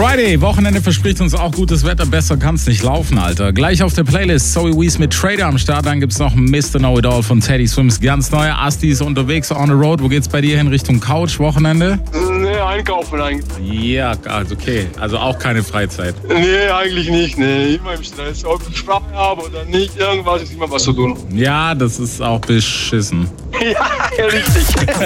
Friday, Wochenende verspricht uns auch gutes Wetter. Besser kann's nicht laufen, Alter. Gleich auf der Playlist Zoe Wees mit Trader am Start. Dann gibt's noch Mr. Know-It-All von Teddy Swims. Ganz neu. Asti ist unterwegs on the road. Wo geht's bei dir hin? Richtung Couch, Wochenende? Nee, einkaufen eigentlich. Ja, also okay. Also auch keine Freizeit. Nee, eigentlich nicht. Nee, immer im Stress. Ob ich Spaß habe oder nicht, irgendwas ist immer was zu tun. Ja, das ist auch beschissen. Ja, richtig.